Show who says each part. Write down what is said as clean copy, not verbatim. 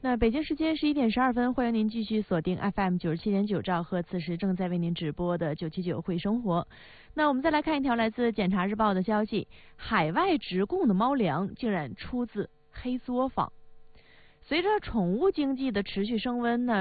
Speaker 1: 那北京时间11:12，欢迎您继续锁定 FM 97.9兆赫，此时正在为您直播的979会生活。那我们再来看一条来自检察日报的消息：海外直供的猫粮竟然出自黑作坊。随着宠物经济的持续升温呢，